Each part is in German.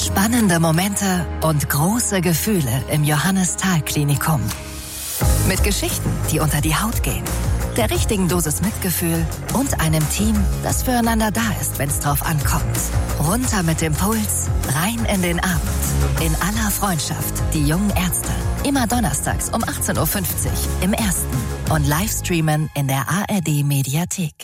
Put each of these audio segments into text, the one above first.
Spannende Momente und große Gefühle im Johannes-Thal-Klinikum. Mit Geschichten, die unter die Haut gehen, der richtigen Dosis Mitgefühl und einem Team, das füreinander da ist, wenn es drauf ankommt. Runter mit dem Puls, rein in den Abend. In aller Freundschaft, die jungen Ärzte. Immer donnerstags um 18.50 Uhr im Ersten und Livestreamen in der ARD-Mediathek.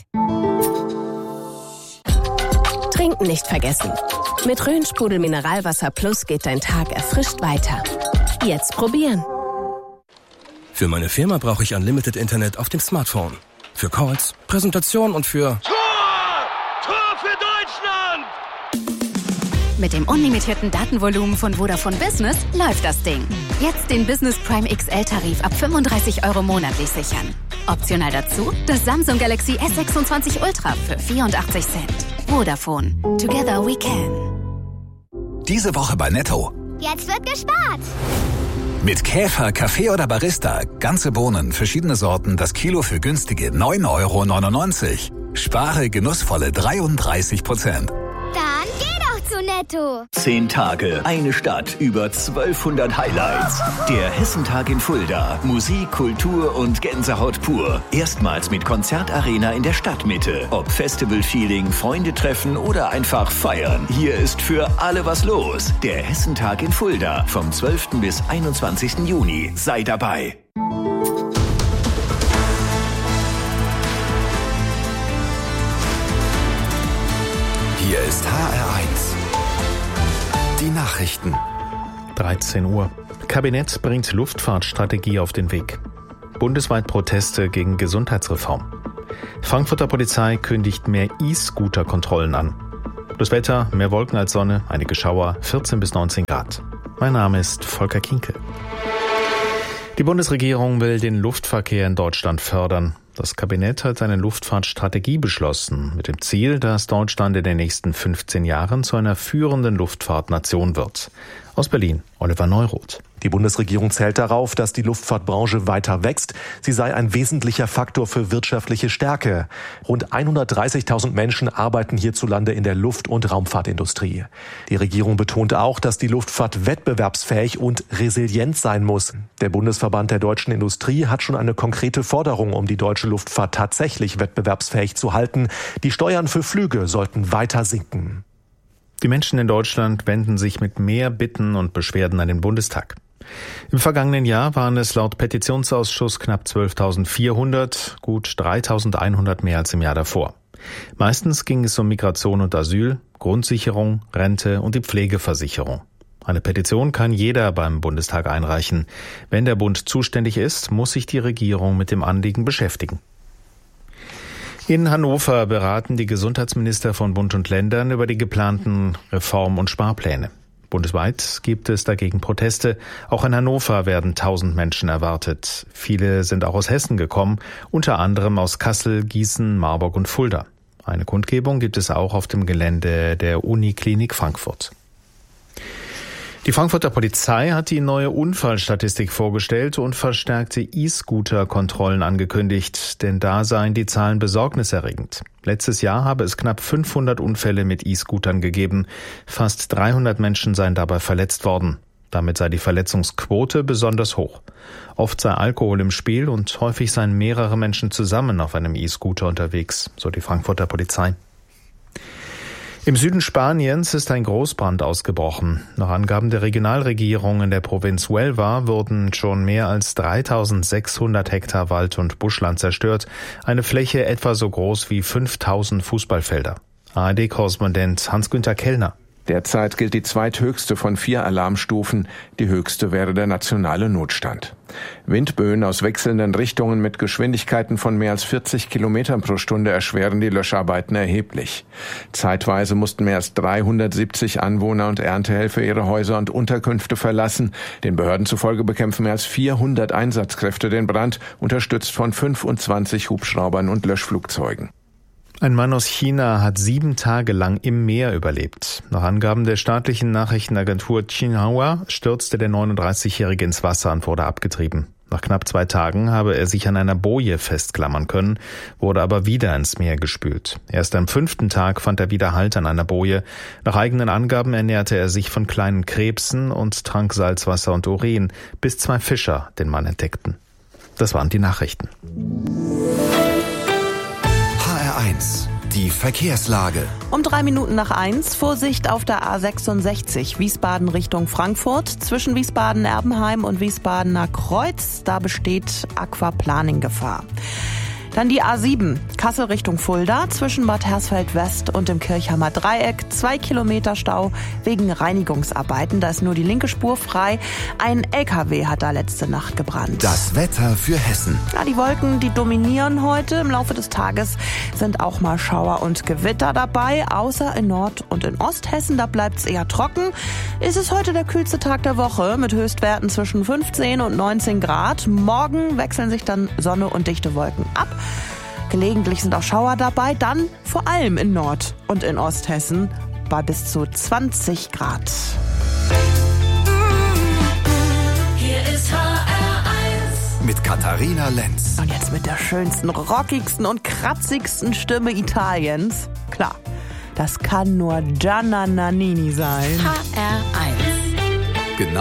Trinken nicht vergessen. Mit Rhön-Sprudel Mineralwasser Plus geht dein Tag erfrischt weiter. Jetzt probieren. Für meine Firma brauche ich Unlimited Internet auf dem Smartphone. Für Calls, Präsentation und für... Tor für Deutschland! Mit dem unlimitierten Datenvolumen von Vodafone Business läuft das Ding. Jetzt den Business Prime XL-Tarif ab 35 € monatlich sichern. Optional dazu das Samsung Galaxy S26 Ultra für 84 Cent. Vodafone. Together we can. Diese Woche bei Netto. Jetzt wird gespart. Mit Käfer, Kaffee oder Barista. Ganze Bohnen, verschiedene Sorten, das Kilo für günstige 9,99 €. Spare genussvolle 33%. Dann geh doch zu Netto. 10 Tage, eine Stadt, über 1200 Highlights. Der Hessentag in Fulda. Musik, Kultur und Gänsehaut pur. Erstmals mit Konzertarena in der Stadtmitte. Ob Festival-Feeling, Freunde treffen oder einfach feiern. Hier ist für alle was los. Der Hessentag in Fulda. Vom 12. bis 21. Juni. Sei dabei. Hier ist HR1. Die Nachrichten. 13 Uhr. Kabinett bringt Luftfahrtstrategie auf den Weg. Bundesweit Proteste gegen Gesundheitsreform. Frankfurter Polizei kündigt mehr E-Scooter-Kontrollen an. Das Wetter, mehr Wolken als Sonne, einige Schauer, 14 bis 19 Grad. Mein Name ist Volker Kinkel. Die Bundesregierung will den Luftverkehr in Deutschland fördern. Das Kabinett hat eine Luftfahrtstrategie beschlossen, mit dem Ziel, dass Deutschland in den nächsten 15 Jahren zu einer führenden Luftfahrtnation wird. Aus Berlin, Oliver Neuroth. Die Bundesregierung zählt darauf, dass die Luftfahrtbranche weiter wächst. Sie sei ein wesentlicher Faktor für wirtschaftliche Stärke. Rund 130.000 Menschen arbeiten hierzulande in der Luft- und Raumfahrtindustrie. Die Regierung betont auch, dass die Luftfahrt wettbewerbsfähig und resilient sein muss. Der Bundesverband der deutschen Industrie hat schon eine konkrete Forderung, um die deutsche Luftfahrt tatsächlich wettbewerbsfähig zu halten. Die Steuern für Flüge sollten weiter sinken. Die Menschen in Deutschland wenden sich mit mehr Bitten und Beschwerden an den Bundestag. Im vergangenen Jahr waren es laut Petitionsausschuss knapp 12.400, gut 3.100 mehr als im Jahr davor. Meistens ging es um Migration und Asyl, Grundsicherung, Rente und die Pflegeversicherung. Eine Petition kann jeder beim Bundestag einreichen. Wenn der Bund zuständig ist, muss sich die Regierung mit dem Anliegen beschäftigen. In Hannover beraten die Gesundheitsminister von Bund und Ländern über die geplanten Reform- und Sparpläne. Bundesweit gibt es dagegen Proteste. Auch in Hannover werden 1000 Menschen erwartet. Viele sind auch aus Hessen gekommen, unter anderem aus Kassel, Gießen, Marburg und Fulda. Eine Kundgebung gibt es auch auf dem Gelände der Uniklinik Frankfurt. Die Frankfurter Polizei hat die neue Unfallstatistik vorgestellt und verstärkte E-Scooter-Kontrollen angekündigt, denn da seien die Zahlen besorgniserregend. Letztes Jahr habe es knapp 500 Unfälle mit E-Scootern gegeben. Fast 300 Menschen seien dabei verletzt worden. Damit sei die Verletzungsquote besonders hoch. Oft sei Alkohol im Spiel und häufig seien mehrere Menschen zusammen auf einem E-Scooter unterwegs, so die Frankfurter Polizei. Im Süden Spaniens ist ein Großbrand ausgebrochen. Nach Angaben der Regionalregierung in der Provinz Huelva wurden schon mehr als 3.600 Hektar Wald- und Buschland zerstört. Eine Fläche etwa so groß wie 5.000 Fußballfelder. ARD-Korrespondent Hans-Günther Kellner. Derzeit gilt die zweithöchste von 4 Alarmstufen. Die höchste wäre der nationale Notstand. Windböen aus wechselnden Richtungen mit Geschwindigkeiten von mehr als 40 Kilometern pro Stunde erschweren die Löscharbeiten erheblich. Zeitweise mussten mehr als 370 Anwohner und Erntehelfer ihre Häuser und Unterkünfte verlassen. Den Behörden zufolge bekämpfen mehr als 400 Einsatzkräfte den Brand, unterstützt von 25 Hubschraubern und Löschflugzeugen. Ein Mann aus China hat 7 Tage lang im Meer überlebt. Nach Angaben der staatlichen Nachrichtenagentur Xinhua stürzte der 39-Jährige ins Wasser und wurde abgetrieben. Nach knapp 2 Tagen habe er sich an einer Boje festklammern können, wurde aber wieder ins Meer gespült. Erst am 5. Tag fand er wieder Halt an einer Boje. Nach eigenen Angaben ernährte er sich von kleinen Krebsen und trank Salzwasser und Urin, bis 2 Fischer den Mann entdeckten. Das waren die Nachrichten. HR1, die Verkehrslage. Um 3 Minuten nach 1, Vorsicht auf der A66, Wiesbaden Richtung Frankfurt. Zwischen Wiesbaden-Erbenheim und Wiesbadener Kreuz, da besteht Aquaplaning-Gefahr. Dann die A7, Kassel Richtung Fulda, zwischen Bad Hersfeld-West und dem Kirchhammer Dreieck. 2 Kilometer Stau wegen Reinigungsarbeiten. Da ist nur die linke Spur frei. Ein LKW hat da letzte Nacht gebrannt. Das Wetter für Hessen. Ja, die Wolken, die dominieren heute. Im Laufe des Tages sind auch mal Schauer und Gewitter dabei. Außer in Nord- und in Osthessen, da bleibt es eher trocken. Ist es heute der kühlste Tag der Woche mit Höchstwerten zwischen 15 und 19 Grad. Morgen wechseln sich dann Sonne und dichte Wolken ab. Gelegentlich sind auch Schauer dabei, dann vor allem in Nord- und in Osthessen bei bis zu 20 Grad. Hier ist HR1 mit Katharina Lenz. Und jetzt mit der schönsten, rockigsten und kratzigsten Stimme Italiens. Klar, das kann nur Gianna Nannini sein. HR1